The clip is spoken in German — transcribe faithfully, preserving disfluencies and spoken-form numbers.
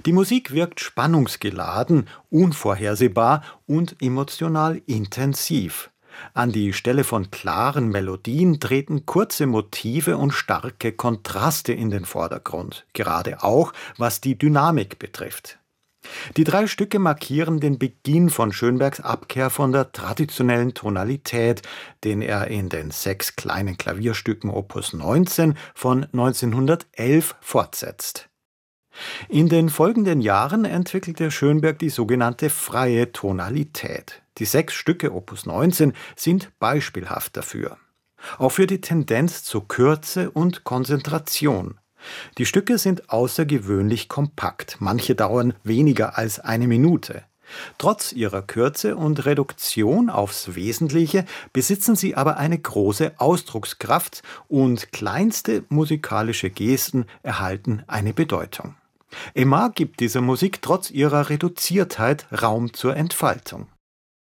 Die Musik wirkt spannungsgeladen, unvorhersehbar und emotional intensiv. An die Stelle von klaren Melodien treten kurze Motive und starke Kontraste in den Vordergrund, gerade auch was die Dynamik betrifft. Die drei Stücke markieren den Beginn von Schönbergs Abkehr von der traditionellen Tonalität, den er in den sechs kleinen Klavierstücken Opus neunzehn von neunzehnhundertelf fortsetzt. In den folgenden Jahren entwickelte Schönberg die sogenannte freie Tonalität. Die sechs Stücke Opus neunzehn sind beispielhaft dafür. Auch für die Tendenz zu Kürze und Konzentration. Die Stücke sind außergewöhnlich kompakt, manche dauern weniger als eine Minute. Trotz ihrer Kürze und Reduktion aufs Wesentliche besitzen sie aber eine große Ausdruckskraft und kleinste musikalische Gesten erhalten eine Bedeutung. Aimard gibt dieser Musik trotz ihrer Reduziertheit Raum zur Entfaltung.